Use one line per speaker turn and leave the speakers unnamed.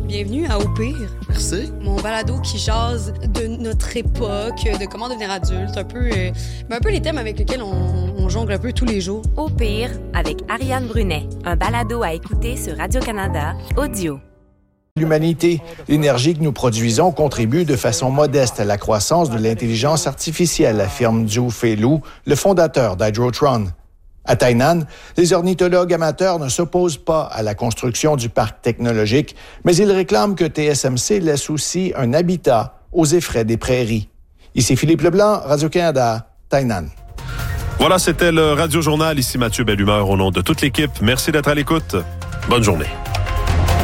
Bienvenue à Au pire.
Merci.
Mon balado qui jase de notre époque, de comment devenir adulte, un peu les thèmes avec lesquels on jongle un peu tous les jours.
Au pire, avec Ariane Brunet, un balado à écouter sur Radio-Canada, audio.
L'humanité, l'énergie que nous produisons contribue de façon modeste à la croissance de l'intelligence artificielle, affirme Zhu Feilu, le fondateur d'Hydrotron. À Tainan, les ornithologues amateurs ne s'opposent pas à la construction du parc technologique, mais ils réclament que TSMC laisse aussi un habitat aux effraies des prairies. Ici Philippe Leblanc, Radio-Canada, Tainan.
Voilà, c'était le Radio Journal. Ici Mathieu Bellumeur au nom de toute l'équipe. Merci d'être à l'écoute. Bonne journée.